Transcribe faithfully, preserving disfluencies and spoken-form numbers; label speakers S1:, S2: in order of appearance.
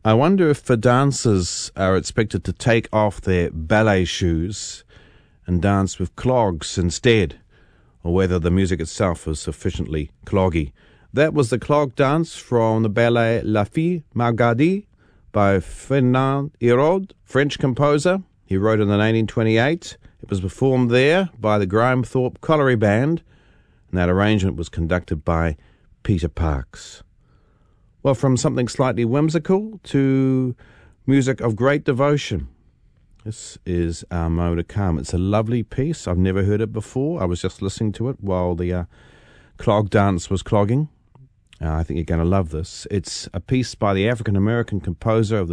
S1: I wonder if the dancers are expected to take off their ballet shoes and dance with clogs instead, or whether the music itself is sufficiently cloggy. That was the clog dance from the ballet La Fille Margardie by Fernand Hérault, French composer. He wrote it in nineteen twenty-eight. It was performed there by the Graham Thorpe Colliery Band, and that arrangement was conducted by Peter Parks. Well, from something slightly whimsical to music of great devotion. This is Our Mode of Calm. It's a lovely piece. I've never heard it before. I was just listening to it while the uh, clog dance was clogging. Uh, I think you're going to love this. It's a piece by the African-American composer of the